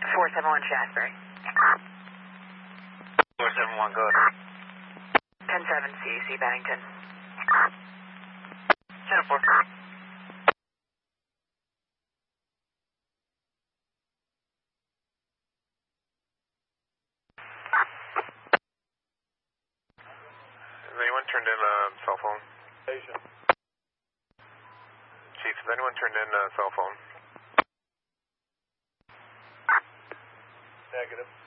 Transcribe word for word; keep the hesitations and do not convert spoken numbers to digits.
four seven one Shasbury. four seven one, go ahead. ten seven C C Bennington. ten four. Has anyone turned in a cell phone? Station. Chief, has anyone turned in a cell phone? Negative.